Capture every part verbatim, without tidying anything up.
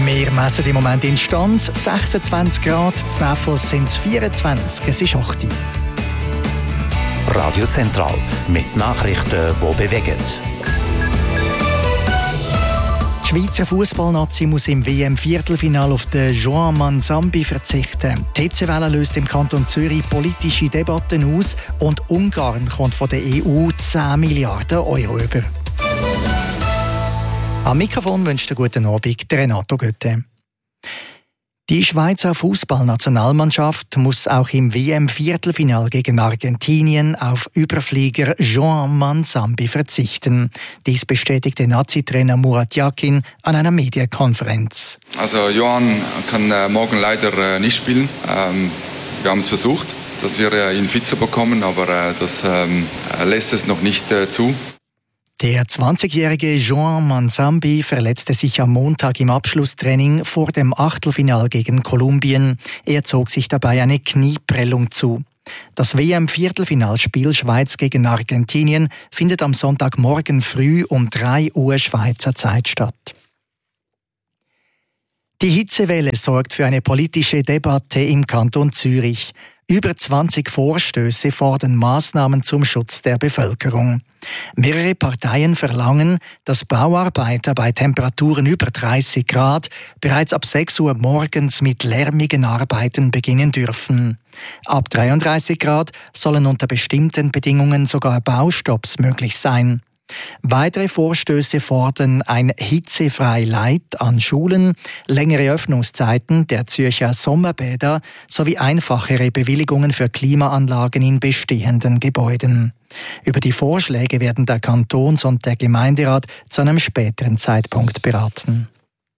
Wir messen im Moment in Stanz sechsundzwanzig Grad, in Nefels sind es vierundzwanzig, es ist acht Uhr. Radio Zentral mit Nachrichten, die bewegen. Die Schweizer Fußballnazi muss im W M-Viertelfinale auf den Joan Manzambi verzichten. Die Hitzewelle löst im Kanton Zürich politische Debatten aus und Ungarn kommt von der E U zehn Milliarden Euro über. Am Mikrofon wünscht einen guten Abend der Renato Götte. Die Schweizer Fußballnationalmannschaft muss auch im W M-Viertelfinal gegen Argentinien auf Überflieger Joan Manzambi verzichten. Dies bestätigte Nazi-Trainer Murat Yakin an einer Medienkonferenz. Also Joan kann äh, morgen leider äh, nicht spielen. Ähm, wir haben es versucht, dass wir äh, ihn fit zu bekommen, aber äh, das ähm, lässt es noch nicht äh, zu. Der zwanzigjährige Joan Manzambi verletzte sich am Montag im Abschlusstraining vor dem Achtelfinal gegen Kolumbien. Er zog sich dabei eine Knieprellung zu. Das W M-Viertelfinalspiel Schweiz gegen Argentinien findet am Sonntagmorgen früh um drei Uhr Schweizer Zeit statt. Die Hitzewelle sorgt für eine politische Debatte im Kanton Zürich. Über zwanzig Vorstöße fordern Maßnahmen zum Schutz der Bevölkerung. Mehrere Parteien verlangen, dass Bauarbeiter bei Temperaturen über dreißig Grad bereits ab sechs Uhr morgens mit lärmigen Arbeiten beginnen dürfen. Ab dreiunddreißig Grad sollen unter bestimmten Bedingungen sogar Baustopps möglich sein. Weitere Vorstöße fordern ein Hitzefrei-Light an Schulen, längere Öffnungszeiten der Zürcher Sommerbäder sowie einfachere Bewilligungen für Klimaanlagen in bestehenden Gebäuden. Über die Vorschläge werden der Kantons- und der Gemeinderat zu einem späteren Zeitpunkt beraten.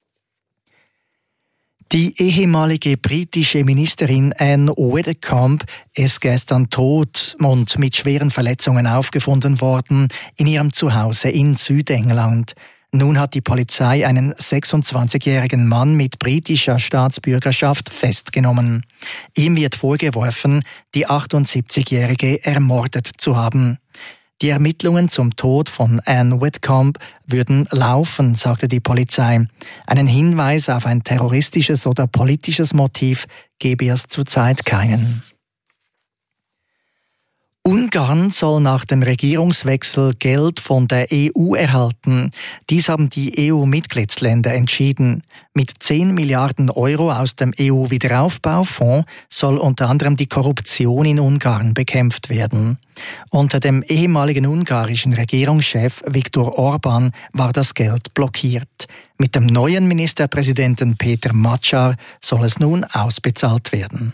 Die ehemalige britische Ministerin Anne Widdecombe ist gestern tot und mit schweren Verletzungen aufgefunden worden in ihrem Zuhause in Südengland. Nun hat die Polizei einen sechsundzwanzigjährigen Mann mit britischer Staatsbürgerschaft festgenommen. Ihm wird vorgeworfen, die achtundsiebzigjährige ermordet zu haben. Die Ermittlungen zum Tod von Anne Widdecombe würden laufen, sagte die Polizei. Einen Hinweis auf ein terroristisches oder politisches Motiv gebe es zurzeit keinen. Ungarn soll nach dem Regierungswechsel Geld von der E U erhalten. Dies haben die E U-Mitgliedsländer entschieden. Mit zehn Milliarden Euro aus dem E U-Wiederaufbaufonds soll unter anderem die Korruption in Ungarn bekämpft werden. Unter dem ehemaligen ungarischen Regierungschef Viktor Orbán war das Geld blockiert. Mit dem neuen Ministerpräsidenten Peter Magyar soll es nun ausbezahlt werden.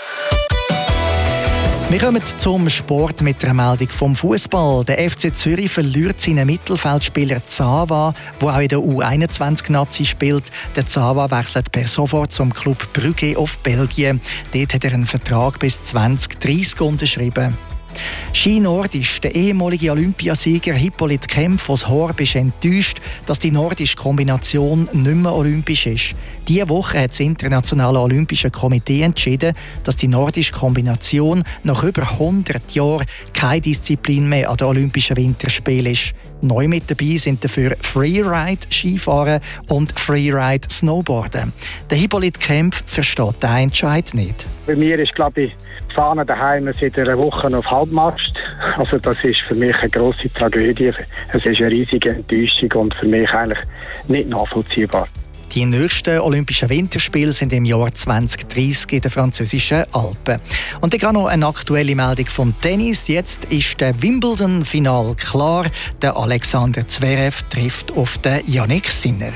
Wir kommen zum Sport mit der Meldung vom Fußball. Der F C Zürich verliert seinen Mittelfeldspieler Zawa, der auch in der U einundzwanzig-Nazi spielt. Der Zawa wechselt per sofort zum Club Brugge auf Belgien. Dort hat er einen Vertrag bis zwanzig dreißig unterschrieben. Ski-Nordisch, der ehemalige Olympiasieger Hippolyt Kempf aus Horb ist enttäuscht, dass die nordische Kombination nicht mehr olympisch ist. Diese Woche hat das Internationale Olympische Komitee entschieden, dass die nordische Kombination nach über hundert Jahren keine Disziplin mehr an den Olympischen Winterspielen ist. Neu mit dabei sind dafür Freeride-Skifahren und Freeride-Snowboarden. Der Hippolyt Kempf versteht diesen Entscheid nicht. Bei mir ist, glaube ich, die Fahne daheim seit einer Woche auf Halbmast. Also das ist für mich eine grosse Tragödie. Es ist eine riesige Enttäuschung und für mich eigentlich nicht nachvollziehbar. Die nächsten Olympischen Winterspiele sind im Jahr zwanzig dreißig in den französischen Alpen. Und dann noch eine aktuelle Meldung vom Tennis. Jetzt ist der Wimbledon-Final klar. Der Alexander Zverev trifft auf den Jannik Sinner.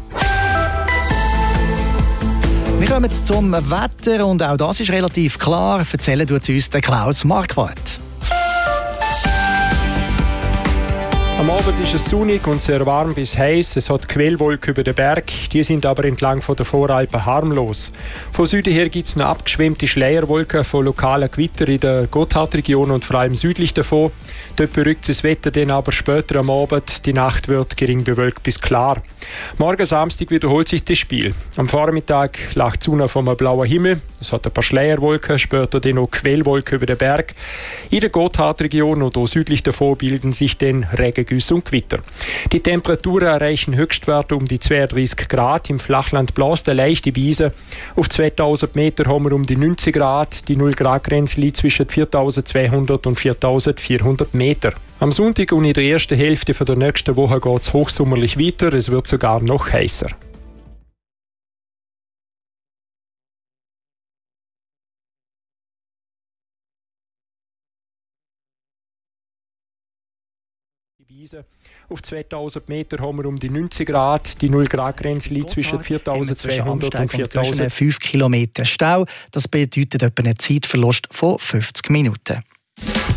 Wir kommen zum Wetter und auch das ist relativ klar. Erzählen tut uns der Klaus Marquardt. Am Abend ist es sonnig und sehr warm bis heiß. Es hat Quellwolken über den Berg, die sind aber entlang von der Voralpen harmlos. Von Süden her gibt es noch abgeschwemmte Schleierwolken von lokalen Gewitter in der Gotthardregion und vor allem südlich davon. Dort berückt das Wetter dann aber später am Abend. Die Nacht wird gering bewölkt bis klar. Morgen Samstag wiederholt sich das Spiel. Am Vormittag lacht die Sonne vom blauen Himmel. Es hat ein paar Schleierwolken, später dann noch Quellwolken über den Berg. In der Gotthardregion und auch südlich davon bilden sich dann Regengebiete Güsse und Gewitter. Die Temperaturen erreichen Höchstwerte um die zweiunddreißig Grad. Im Flachland bläst eine leichte Brise. Auf zweitausend Meter haben wir um die neunzig Grad. Die null Grad Grenze liegt zwischen viertausendzweihundert und viertausendvierhundert Meter. Am Sonntag und in der ersten Hälfte der nächsten Woche geht es hochsommerlich weiter. Es wird sogar noch heißer. Auf zweitausend Meter haben wir um die neunzig Grad. Die null Grad Grenze liegt zwischen viertausendzweihundert und viertausend. fünf Kilometer Stau. Das bedeutet etwa einen Zeitverlust von fünfzig Minuten.